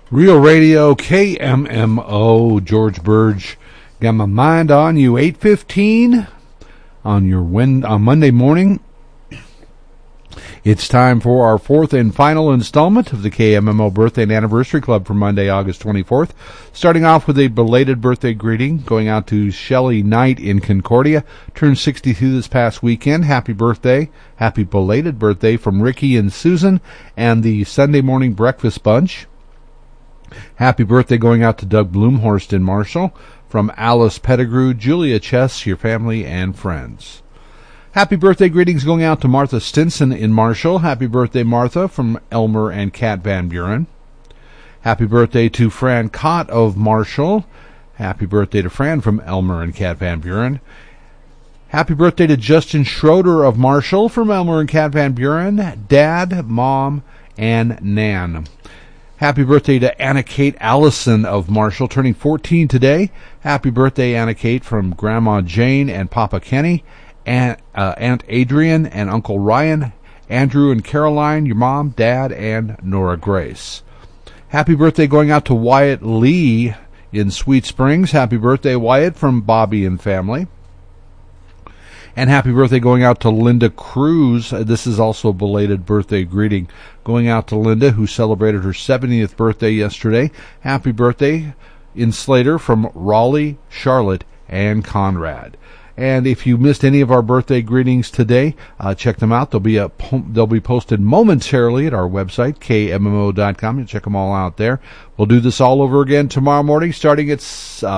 Real Radio, KMMO, George Burge. Got my mind on you, 8:15 on your on Monday morning. It's time for our fourth and final installment of the KMMO Birthday and Anniversary Club for Monday, August 24th. Starting off with a belated birthday greeting, going out to Shelley Knight in Concordia. Turned 62 this past weekend. Happy birthday, happy belated birthday from Ricky and Susan and the Sunday Morning Breakfast Bunch. Happy birthday going out to Doug Bloomhorst in Marshall. From Alice Pettigrew, Julia Chess, your family and friends. Happy birthday greetings going out to Martha Stinson in Marshall. Happy birthday, Martha, from Elmer and Kat Van Buren. Happy birthday to Fran Cott of Marshall. Happy birthday to Fran from Elmer and Kat Van Buren. Happy birthday to Justin Schroeder of Marshall from Elmer and Kat Van Buren. Dad, Mom, and Nan. Happy birthday to Anna Kate Allison of Marshall, turning 14 today. Happy birthday, Anna Kate, from Grandma Jane and Papa Kenny, and Aunt Adrian and Uncle Ryan, Andrew and Caroline, your mom, Dad, and Nora Grace. Happy birthday going out to Wyatt Lee in Sweet Springs. Happy birthday, Wyatt, from Bobby and family. And happy birthday going out to Linda Cruz. This is also a belated birthday greeting going out to Linda, who celebrated her 70th birthday yesterday. Happy birthday in Slater from Raleigh, Charlotte, and Conrad. And if you missed any of our birthday greetings today, check them out. They'll be posted momentarily at our website, kmmo.com. You check them all out there. We'll do this all over again tomorrow morning, starting at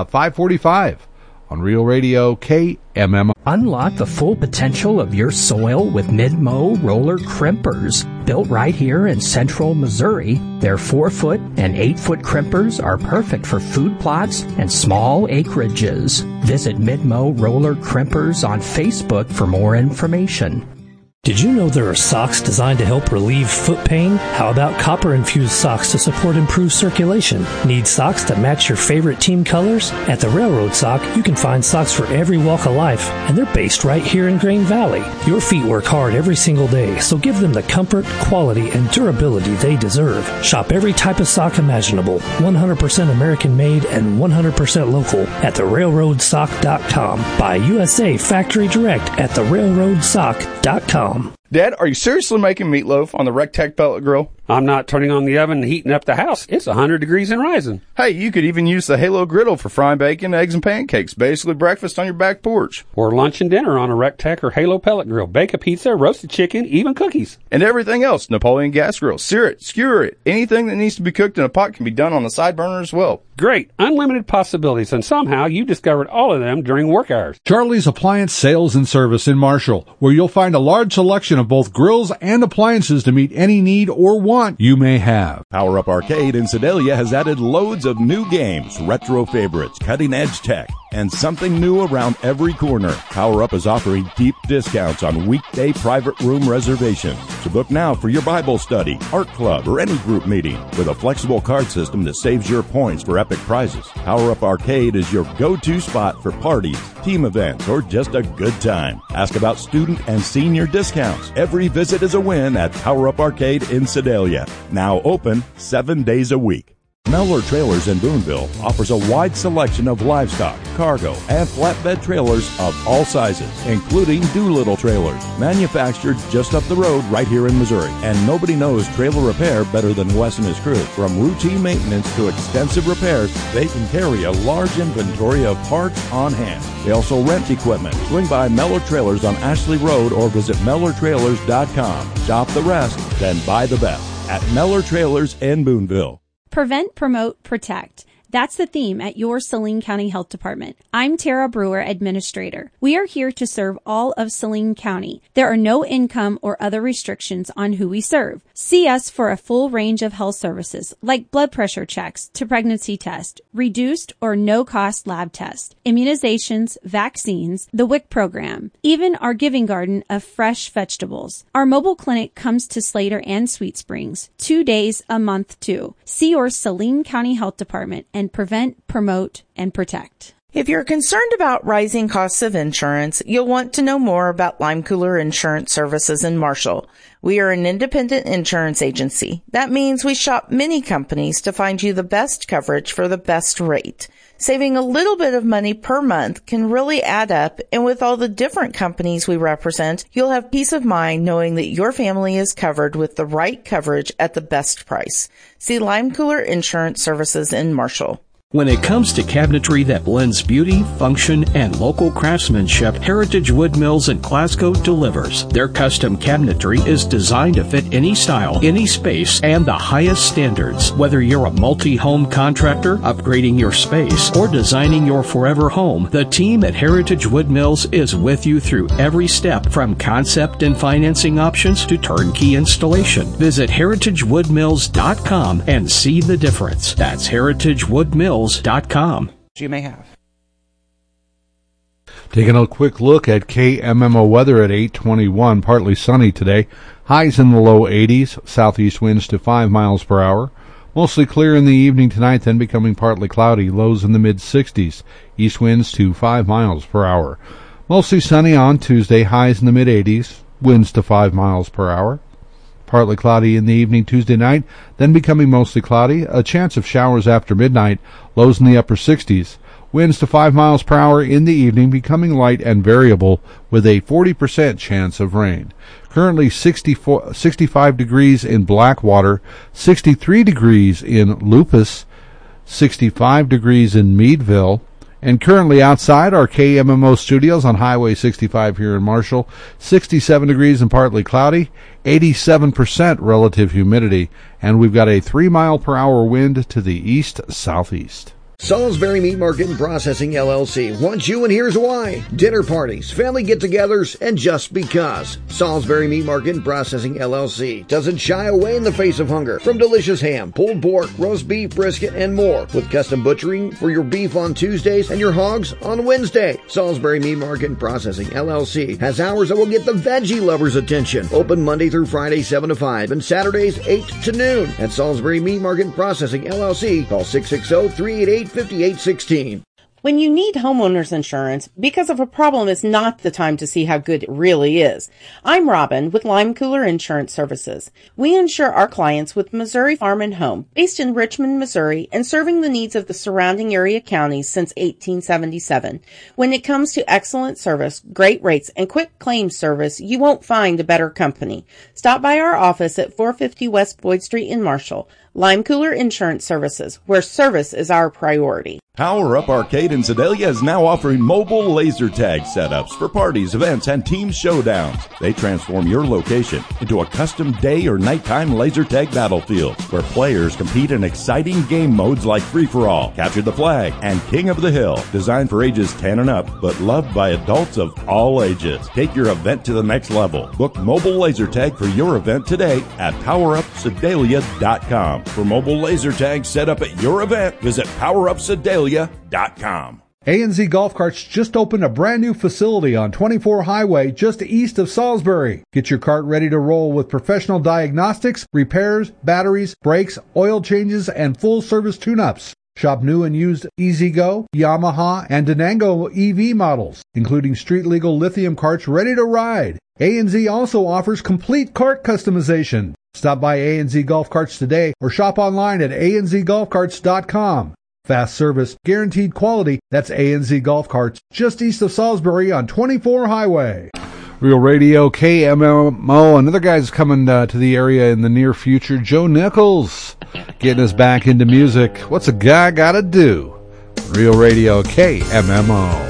5:45. On Real Radio, KMMO. Unlock the full potential of your soil with Midmo roller crimpers. Built right here in central Missouri, their 4-foot and 8-foot crimpers are perfect for food plots and small acreages. Visit Midmo Roller Crimpers on Facebook for more information. Did you know there are socks designed to help relieve foot pain? How about copper-infused socks to support improved circulation? Need socks that match your favorite team colors? At the Railroad Sock, you can find socks for every walk of life, and they're based right here in Grain Valley. Your feet work hard every single day, so give them the comfort, quality, and durability they deserve. Shop every type of sock imaginable, 100% American-made and 100% local at therailroadsock.com. Buy USA Factory Direct at therailroadsock.com. Dad, are you seriously making meatloaf on the Rectech pellet grill? I'm not turning on the oven and heating up the house. It's 100 degrees and rising. Hey, you could even use the Halo griddle for frying bacon, eggs, and pancakes. Basically breakfast on your back porch. Or lunch and dinner on a Rectech or Halo pellet grill. Bake a pizza, roasted chicken, even cookies. And everything else. Napoleon gas grill. Sear it, skewer it. Anything that needs to be cooked in a pot can be done on the side burner as well. Great. Unlimited possibilities. And somehow you discovered all of them during work hours. Charlie's Appliance Sales and Service in Marshall, where you'll find a large selection of both grills and appliances to meet any need or want you may have. Power Up Arcade in Sedalia has added loads of new games, retro favorites, cutting-edge tech, and something new around every corner. Power Up is offering deep discounts on weekday private room reservations. So book now for your Bible study, art club, or any group meeting with a flexible card system that saves your points for epic prizes. Power Up Arcade is your go-to spot for parties, team events, or just a good time. Ask about student and senior discounts. Every visit is a win at Power Up Arcade in Sedalia. Now open 7 days a week. Mellor Trailers in Boonville offers a wide selection of livestock, cargo, and flatbed trailers of all sizes, including Doolittle trailers, manufactured just up the road right here in Missouri. And nobody knows trailer repair better than Wes and his crew. From routine maintenance to extensive repairs, they can carry a large inventory of parts on hand. They also rent equipment. Swing by Mellor Trailers on Ashley Road or visit MellerTrailers.com. Shop the rest, then buy the best at Mellor Trailers in Boonville. Prevent, promote, protect. That's the theme at your Saline County Health Department. I'm Tara Brewer, Administrator. We are here to serve all of Saline County. There are no income or other restrictions on who we serve. See us for a full range of health services like blood pressure checks to pregnancy test, reduced or no-cost lab tests, immunizations, vaccines, the WIC program, even our giving garden of fresh vegetables. Our mobile clinic comes to Slater and Sweet Springs 2 days a month too. See your Saline County Health Department and prevent, promote, and protect. If you're concerned about rising costs of insurance, you'll want to know more about Lime Cooler Insurance Services in Marshall. We are an independent insurance agency. That means we shop many companies to find you the best coverage for the best rate. Saving a little bit of money per month can really add up, and with all the different companies we represent, you'll have peace of mind knowing that your family is covered with the right coverage at the best price. See Lime Cooler Insurance Services in Marshall. When it comes to cabinetry that blends beauty, function, and local craftsmanship, Heritage Wood Mills in Glasgow delivers. Their custom cabinetry is designed to fit any style, any space, and the highest standards. Whether you're a multi-home contractor, upgrading your space, or designing your forever home, the team at Heritage Wood Mills is with you through every step, from concept and financing options to turnkey installation. Visit heritagewoodmills.com and see the difference. That's heritagewoodmills.com. You may have. Taking a quick look at KMMO weather at 8:21. Partly sunny today. Highs in the low 80s. Southeast winds to 5 miles per hour. Mostly clear in the evening tonight, then becoming partly cloudy. Lows in the mid-60s. East winds to 5 miles per hour. Mostly sunny on Tuesday. Highs in the mid-80s. Winds to 5 miles per hour. Partly cloudy in the evening Tuesday night, then becoming mostly cloudy. A chance of showers after midnight. Lows in the upper 60s. Winds to 5 miles per hour in the evening, becoming light and variable with a 40% chance of rain. Currently 65 degrees in Blackwater, 63 degrees in Lupus, 65 degrees in Meadville, and currently outside our KMMO studios on Highway 65 here in Marshall, 67 degrees and partly cloudy, 87% relative humidity, and we've got a 3-mile-per-hour wind to the east-southeast. Salisbury Meat Market and Processing LLC wants you, and here's why. Dinner parties, family get-togethers, and just because. Salisbury Meat Market and Processing LLC doesn't shy away in the face of hunger. From delicious ham, pulled pork, roast beef, brisket, and more. With custom butchering for your beef on Tuesdays and your hogs on Wednesday. Salisbury Meat Market and Processing LLC has hours that will get the veggie lovers' attention. Open Monday through Friday 7 to 5 and Saturdays 8 to noon. At Salisbury Meat Market and Processing LLC, call 660-388-5816. When you need homeowners insurance, because of a problem is not the time to see how good it really is. I'm Robin with Lime Cooler Insurance Services. We insure our clients with Missouri Farm and Home, based in Richmond, Missouri, and serving the needs of the surrounding area counties since 1877. When it comes to excellent service, great rates, and quick claims service, you won't find a better company. Stop by our office at 450 West Boyd Street in Marshall. Lime Cooler Insurance Services, where service is our priority. Power Up Arcade in Sedalia is now offering mobile laser tag setups for parties, events, and team showdowns. They transform your location into a custom day or nighttime laser tag battlefield where players compete in exciting game modes like Free-for-All, Capture the Flag, and King of the Hill. Designed for ages 10 and up, but loved by adults of all ages. Take your event to the next level. Book mobile laser tag for your event today at PowerUpSedalia.com. For mobile laser tags set up at your event, visit PowerUpSedalia.com. A&Z Golf Carts just opened a brand new facility on 24 Highway just east of Salisbury. Get your cart ready to roll with professional diagnostics, repairs, batteries, brakes, oil changes, and full service tune-ups. Shop new and used E-Z-Go, Yamaha, and Denango EV models, including street-legal lithium carts ready to ride. A&Z also offers complete cart customization. Stop by A&Z Golf Carts today or shop online at anzgolfcarts.com. Fast service, guaranteed quality. That's A&Z Golf Carts, just east of Salisbury on 24 Highway. Real Radio, KMMO. Another guy's coming to the area in the near future. Joe Nichols, getting us back into music. What's a guy gotta do? Real Radio, KMMO.